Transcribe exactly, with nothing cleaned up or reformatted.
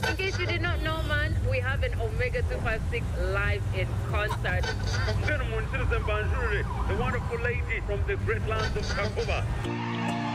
In case you did not know, man, we have an Omega two five six live in concert. From Cinnamon Citizen Banjuri, the wonderful lady from the great land of Kakuba.